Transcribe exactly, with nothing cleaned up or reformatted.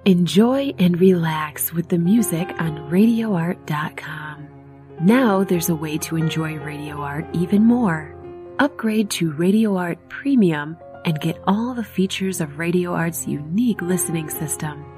Enjoy and relax with the music on radio art dot com. Now there's a way to enjoy Radio Art even more. Upgrade to Radio Art Premium and get all the features of Radio Art's unique listening system.